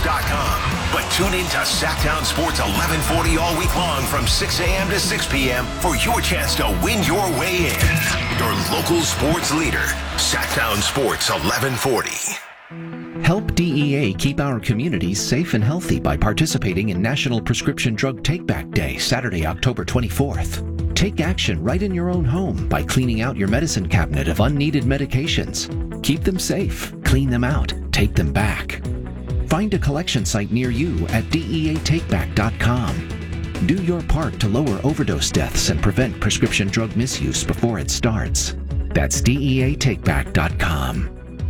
HarbletDodge.com. But tune in to Sacktown Sports 1140 all week long from 6 a.m. to 6 p.m. for your chance to win your way in. Your local sports leader, Sacktown Sports 1140. Help DEA keep our communities safe and healthy by participating in National Prescription Drug Take-Back Day, Saturday, October 24th. Take action right in your own home by cleaning out your medicine cabinet of unneeded medications. Keep them safe, clean them out, take them back. Find a collection site near you at DEATakeback.com. Do your part to lower overdose deaths and prevent prescription drug misuse before it starts. That's DEATakeback.com.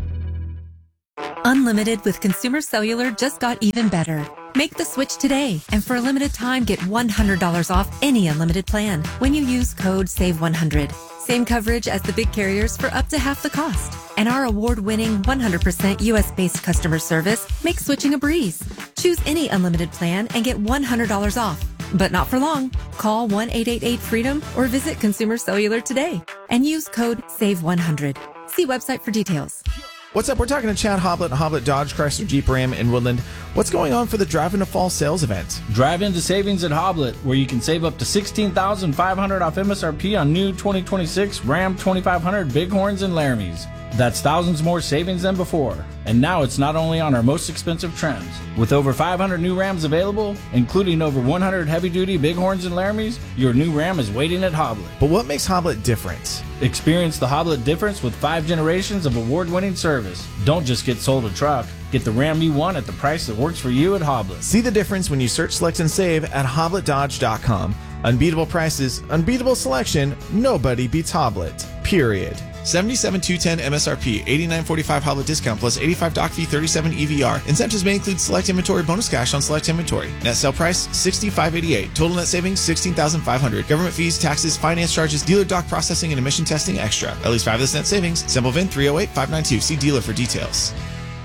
Unlimited with Consumer Cellular just got even better. Make the switch today, and for a limited time, get $100 off any unlimited plan when you use code SAVE100. Same coverage as the big carriers for up to half the cost. And our award-winning 100% U.S.-based customer service makes switching a breeze. Choose any unlimited plan and get $100 off. But not for long. Call 1-888-FREEDOM or visit Consumer Cellular today and use code SAVE100. See website for details. What's up? We're talking to Chad Hoblet, Hoblet Dodge Chrysler Jeep Ram in Woodland. What's going on for the Drive into Fall sales event? Drive into savings at Hoblet, where you can save up to $16,500 off MSRP on new 2026 Ram 2500 Bighorns and Laramies. That's thousands more savings than before. And now it's not only on our most expensive trims. With over 500 new Rams available, including over 100 heavy-duty Bighorns and Laramies, your new Ram is waiting at Hoblet. But what makes Hoblet different? Experience the Hoblet difference with 5 generations of award-winning service. Don't just get sold a truck. Get the Ram you want at the price that works for you at Hoblet. See the difference when you search, select, and save at HobletDodge.com. Unbeatable prices, unbeatable selection, nobody beats Hoblet. Period. 77,210 MSRP, 89.45 Hoblet discount plus 85 doc fee, 37 EVR. Incentives may include select inventory, bonus cash on select inventory. Net sale price $65.88. Total net savings $16,500. Government fees, taxes, finance charges, dealer doc processing, and emission testing extra. At least 5 of this net savings. Simple VIN 308-592. See dealer for details.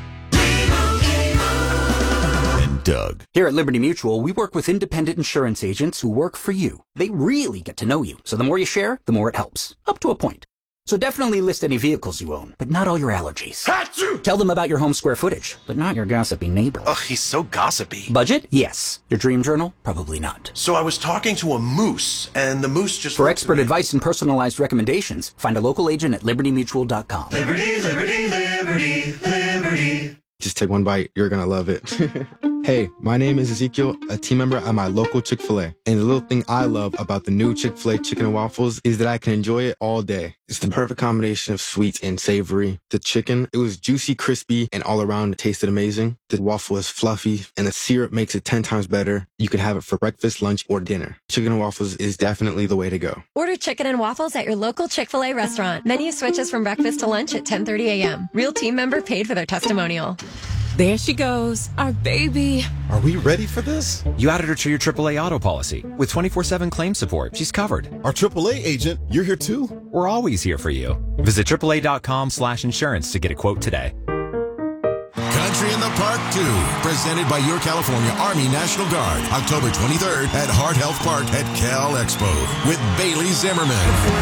Doug. Here at Liberty Mutual, we work with independent insurance agents who work for you. They really get to know you, so the more you share, the more it helps. Up to a point. So definitely list any vehicles you own, but not all your allergies. Achoo! Tell them about your home square footage, but not your gossipy neighbor. Ugh, he's so gossipy. Budget? Yes. Your dream journal? Probably not. So I was talking to a moose, and the moose just... For expert advice and personalized recommendations, find a local agent at libertymutual.com. Liberty, liberty, liberty, liberty. Just take one bite. You're going to love it. Hey, my name is Ezekiel, a team member at my local Chick-fil-A. And the little thing I love about the new Chick-fil-A chicken and waffles is that I can enjoy it all day. It's the perfect combination of sweet and savory. The chicken, it was juicy, crispy, and all around it tasted amazing. The waffle is fluffy, and the syrup makes it 10 times better. You can have it for breakfast, lunch, or dinner. Chicken and waffles is definitely the way to go. Order chicken and waffles at your local Chick-fil-A restaurant. Menu switches from breakfast to lunch at 10:30 a.m. Real team member paid for their testimonial. There she goes, our baby. Are we ready for this? You added her to your AAA auto policy. With 24/7 claim support, she's covered. Our AAA agent, you're here too? We're always here for you. Visit AAA.com/insurance to get a quote today. Country in the Park 2, presented by your California Army National Guard, October 23rd at Heart Health Park at Cal Expo with Bailey Zimmerman,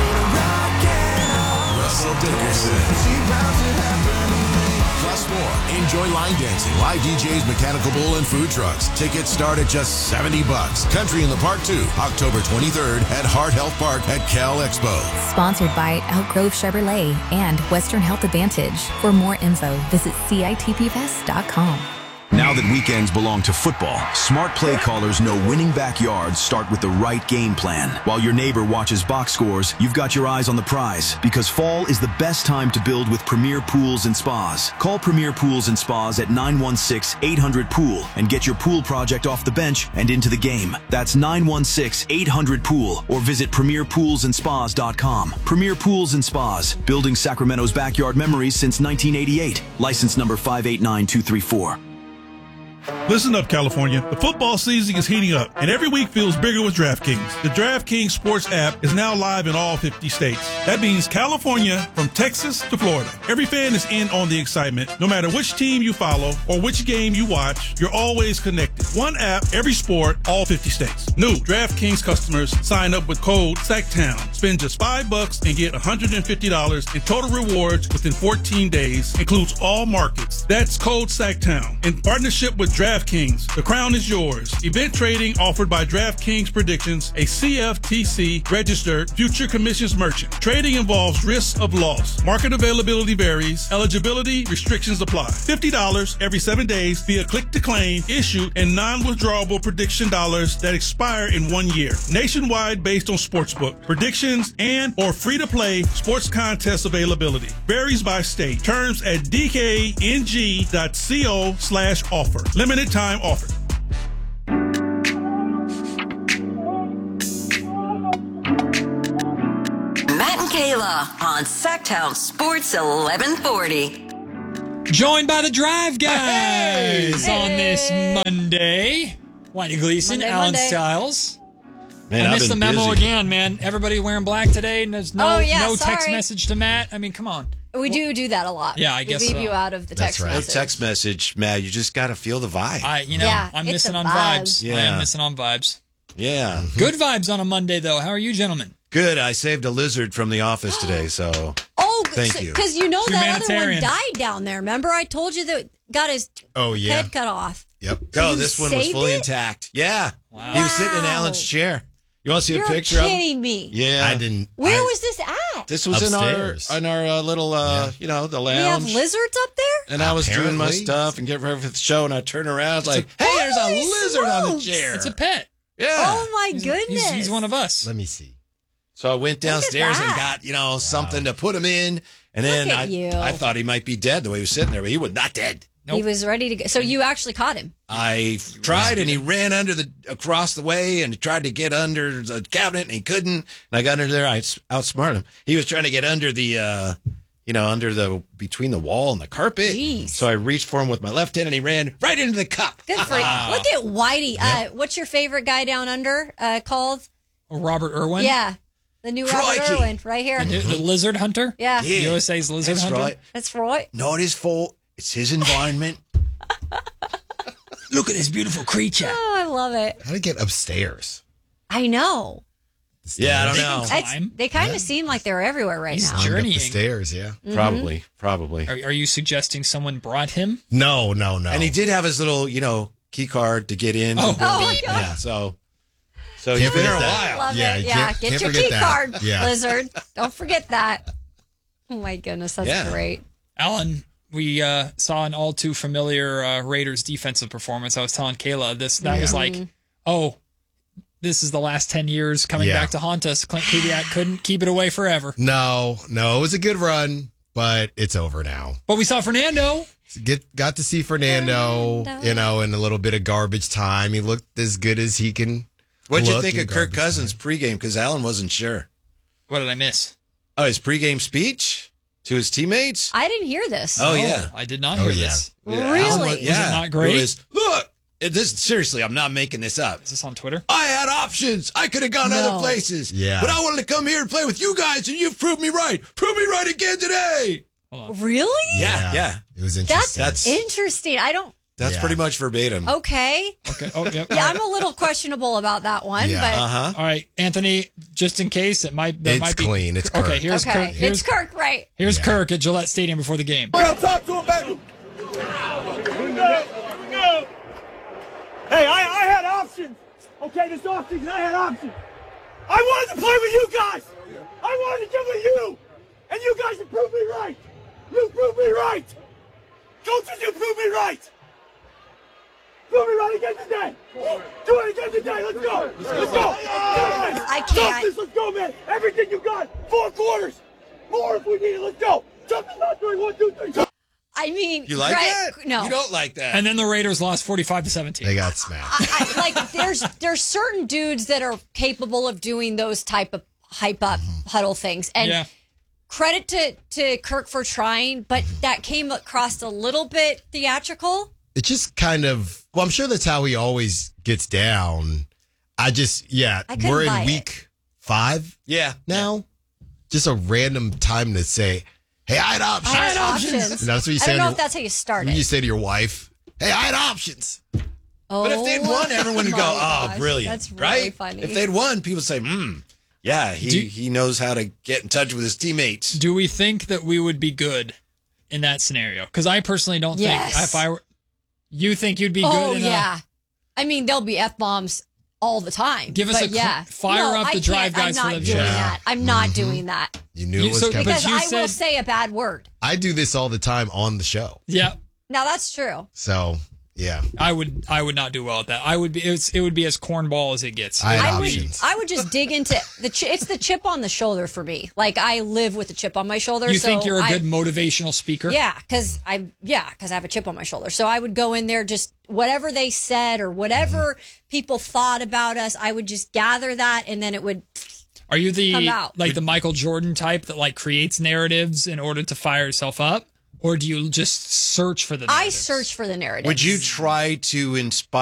Russell Dickerson. Plus more. Enjoy line dancing, live DJs, mechanical bull, and food trucks. Tickets start at just $70. Country in the Park 2, October 23rd at Heart Health Park at Cal Expo. Sponsored by Elk Grove Chevrolet and Western Health Advantage. For more info, visit CITPFest.com. Now that weekends belong to football, smart play callers know winning backyards start with the right game plan. While your neighbor watches box scores, you've got your eyes on the prize, because fall is the best time to build with Premier Pools and Spas. Call Premier Pools and Spas at 916-800-POOL and get your pool project off the bench and into the game. That's 916-800-POOL or visit premierpoolsandspas.com. Premier Pools and Spas, building Sacramento's backyard memories since 1988. License number 589234. Listen up, California. The football season is heating up, and every week feels bigger with DraftKings. The DraftKings Sports app is now live in all 50 states. That means California from Texas to Florida. Every fan is in on the excitement. No matter which team you follow or which game you watch, you're always connected. One app, every sport, all 50 states. New DraftKings customers sign up with code SACKTOWN. Spend just $5 and get $150 in total rewards within 14 days. Includes all markets. That's code SACKTOWN. In partnership with DraftKings, the crown is yours. Event trading offered by DraftKings Predictions, a CFTC registered future commissions merchant. Trading involves risks of loss. Market availability varies. Eligibility restrictions apply. $50 every 7 days via click to claim, issued and non-withdrawable prediction dollars that expire in 1 year. Nationwide based on sportsbook, predictions, and or free-to-play sports contest availability. Varies by state. Terms at dkng.co/offer. Limited time offer. Matt and Kayla on Sacktown Sports 1140. Joined by the Drive Guys on this Monday. Whitey Gleason, Alan Stiles. Man, I missed the memo busy. again, man. Everybody wearing black today, and there's no text sorry. message to Matt. I mean, come on. We do that a lot. Yeah, I guess we leave so. you out of the text No message. text message, Matt. You just got to feel the vibe. I'm it's missing a on vibe. vibes. Yeah. I am missing on vibes. Yeah. Good vibes on a Monday, though. How are you, gentlemen? Good. I saved a lizard from the office today, so thank you. Because you know that other one Humanitarian. died down there. Remember, I told you that got his head cut off. Yep. Did Oh, you this one was save fully it? intact. Yeah. Wow. He was sitting in Alan's chair. You want to see You're a picture of him? kidding me. Yeah. I didn't. Where was this at? This was Upstairs. in our little, the We have lounge. lizards up there? And I was doing my Apparently. stuff and getting ready for the show, and I turn around like, hey, there's a Holy lizard on the smokes. chair. It's a pet. Yeah. Oh, my goodness. He's one of us. Let me see. So I went downstairs and that. got, something to put him in. And then Look at you. I thought he might be dead the way he was sitting there, but he was not dead. He was ready to go. So you actually caught him. I tried, and he ran across the way, and he tried to get under the cabinet, and he couldn't. And I got under there. I outsmarted him. He was trying to get under the, between the wall and the carpet. Jeez. So I reached for him with my left hand, and he ran right into the cup. Good for you. Look at Whitey. What's your favorite guy down under called? Robert Irwin. Yeah. The new Robert Crikey. Irwin right here. The lizard hunter. Yeah. USA's lizard That's hunter. right. That's right. Not his fault. It's his environment. Look at this beautiful creature. Oh, I love it. How to get upstairs? I know. Yeah, I don't know. They kind of seem like they're everywhere right He's now. Climbed up journeying. the stairs, yeah. Probably. Are you suggesting someone brought him? No. And he did have his little, key card to get in. Oh, my God. Yeah, so Can't he's been here a forget that. while. Love Yeah, it. you Yeah, can't- get can't your forget key that. card, Yeah. Lizard. Don't forget that. Oh my goodness, that's great. Alan, we saw an all too familiar Raiders defensive performance. I was telling Kayla that was like, this is the last 10 years coming back to haunt us. Clint Kubiak couldn't keep it away forever. No, it was a good run, but it's over now. But we saw Fernando. Got to see Fernando, in a little bit of garbage time. He looked as good as he can. What'd you look think in of Kirk garbage Cousins time. pregame? Because Alan wasn't sure. What did I miss? Oh, his pregame speech to his teammates? I didn't hear this. Oh, yeah. I did not hear this. Really? Alan Was it not great? It was, look, seriously, I'm not making this up. Is this on Twitter? I had options. I could have gone other places. Yeah. But I wanted to come here and play with you guys, and you've proved me right. Prove me right again today. Really? Yeah. It was interesting. That's interesting. That's pretty much verbatim. Okay. Okay. Oh, yep. Yeah, I'm a little questionable about that one, Yeah. but All right, Anthony, just in case it might It's might be clean. It's Kirk. Okay, here's okay. Kirk. Here's It's Kirk, right? Here's Kirk at Gillette Stadium before the game. Talk to him, baby. Hey, I had options. Okay, this offseason I had options. I wanted to play with you guys. I wanted to get with you. And you guys have proved me right. You proved me right. Coaches, you proved me right. Prove me right again today. Do it again today. Let's go. Let's go. I can't. Justice, let's go, man. Everything you got. 4 quarters. More if we need it. Let's go. Justice not doing 1, 2, 3. I mean, You like that? No. You don't like that. And then the Raiders lost 45-17. They got smacked. Like there's certain dudes that are capable of doing those type of hype up huddle things, and credit to Kirk for trying, but that came across a little bit theatrical. It just kind of, I'm sure that's how he always gets down. couldn't We're buy in week 5 now. Just a random time to say, hey, I had options. I had options. And that's what you I say. don't know if that's how you started. You say to your wife, hey, I had options. But if they'd won, everyone would go, gosh, brilliant. that's really right? funny. If they'd won, people say, yeah, he knows how to get in touch with his teammates. Do we think that we would be good in that scenario? Because I personally don't think if I were. You think you'd be good? Oh yeah. I mean, there'll be F-bombs all the time. Give us fire up the drive guys for the show. I'm not doing that. You knew it was coming. Because I will say a bad word. I do this all the time on the show. Yeah. Now that's true. So, yeah. I would not do well at that. It would be as cornball as it gets. I would just dig into it's the chip on the shoulder for me. Like I live with a chip on my shoulder. You think you're a good motivational speaker? Yeah, because I have a chip on my shoulder. So I would go in there, just whatever they said or whatever people thought about us, I would just gather that, and then it would. Are you the the Michael Jordan type that like creates narratives in order to fire yourself up? Or do you just search for the narratives? I search for the narratives. Would you try to inspire